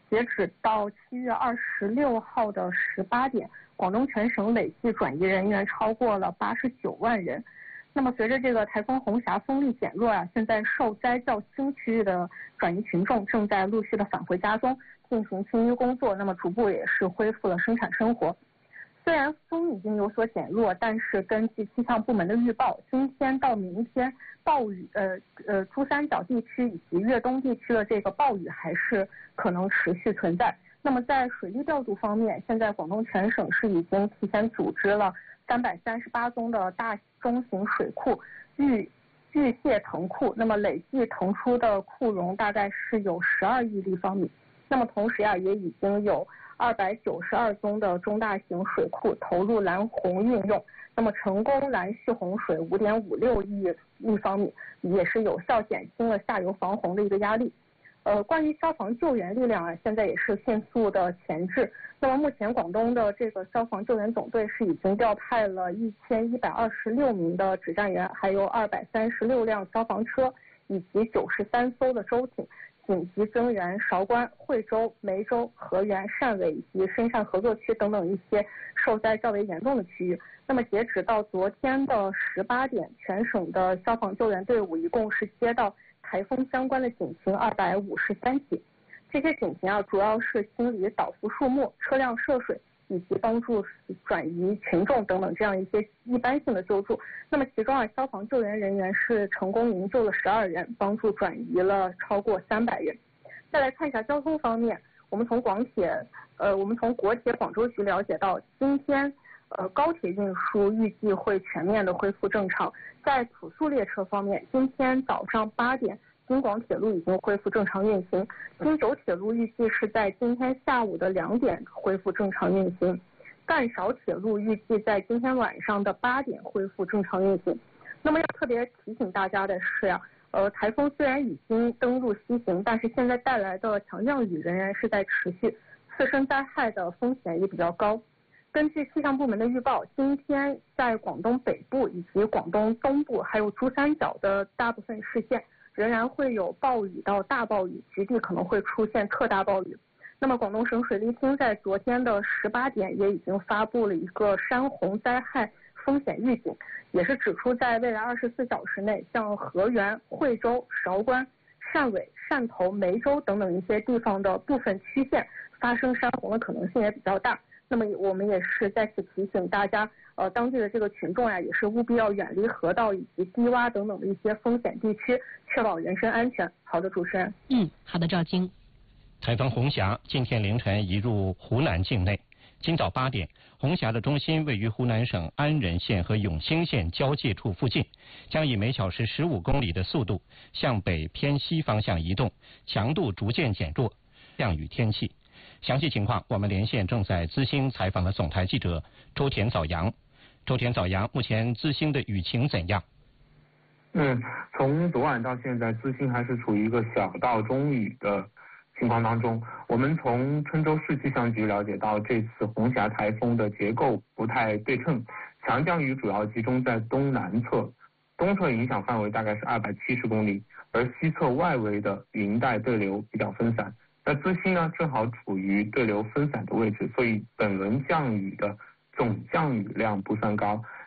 截止到7月26号的18点，广东全省累计转移人员超过了89万人。那么随着这个台风红霞风力减弱现在受灾较轻区域的转移群众正在陆续的返回家中进行清淤工作，那么逐步也是恢复了生产生活。虽然风已经有所减弱，但是根据气象部门的预报，今天到明天暴雨珠三角地区以及粤东地区的这个暴雨还是可能持续存在。那么在水利调度方面，现在广东全省是已经提前组织了338宗的大中型水库预泄腾库，那么累计腾出的库容大概是有12亿立方米。那么同时也已经有292宗的中大型水库投入拦洪运用，那么成功拦蓄洪水5.56亿立方米，也是有效减轻了下游防洪的一个压力。关于消防救援力量现在也是迅速的前置。那么目前广东的这个消防救援总队是已经调派了1126名的指战员，还有236辆消防车以及93艘的舟艇，紧急增援韶关、惠州、梅州、河源、汕尾以及深汕合作区等等一些受灾较为严重的区域。那么截止到昨天的18点，全省的消防救援队伍一共是接到台风相关的警情253起，这些警情主要是清理倒伏树木、车辆涉水以及帮助转移群众等等这样一些一般性的救助。那么其中消防救援人员是成功营救了12人，帮助转移了超过300人。再来看一下交通方面，我们从国铁广州局了解到，今天高铁运输预计会全面的恢复正常。在普速列车方面，今天早上8点，京广铁路已经恢复正常运行，京九铁路预计是在今天下午的2点恢复正常运行，赣韶铁路预计在今天晚上的8点恢复正常运行。那么要特别提醒大家的是台风虽然已经登陆西行，但是现在带来的强降雨仍然是在持续，次生灾害的风险也比较高。根据气象部门的预报，今天在广东北部以及广东东部还有珠三角的大部分市县仍然会有暴雨到大暴雨，局地可能会出现特大暴雨。那么广东省水利厅在昨天的18点也已经发布了一个山洪灾害风险预警，也是指出在未来24小时内，像河源、惠州、韶关、汕尾、汕头、梅州等等一些地方的部分区县发生山洪的可能性也比较大。那么我们也是再次提醒大家，当地的这个群众也是务必要远离河道以及低洼等等的一些风险地区，确保人身安全。好的，主持人。 好的，赵晶。 台风红霞今天凌晨移入湖南境内。今早8点，红霞的中心位于湖南省安仁县和永兴县交界处附近，将以每小时15公里的速度向北偏西方向移动，强度逐渐减弱，降雨天气。详细情况，我们连线正在资兴采访的总台记者周田早阳。周田早阳，目前资兴的雨情怎样？ 从昨晚到现在，资兴还是处于一个小到中雨的情况当中。我们从郴州市气象局了解到，这次红霞台风的结构不太对称，强降雨主要集中在东南侧，东侧影响范围大概是270公里，而西侧外围的云带对流比较分散。那资兴呢，正好处于对流分散的位置，所以本轮降雨的总降雨量不算高。